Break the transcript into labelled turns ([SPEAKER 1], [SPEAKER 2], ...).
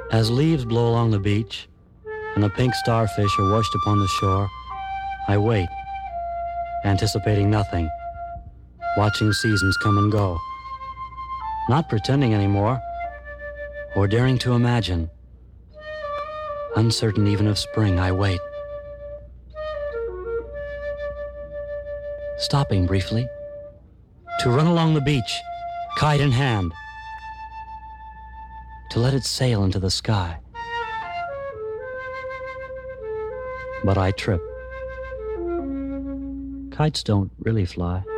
[SPEAKER 1] As leaves blow along the beach and the pink starfish are washed upon the shore, I wait, anticipating nothing, watching seasons come and go, not pretending anymore or daring to imagine. Uncertain even of spring, I wait. Stopping briefly to run along the beach, kite in hand, to let it sail into the sky. But I trip. Kites don't really fly.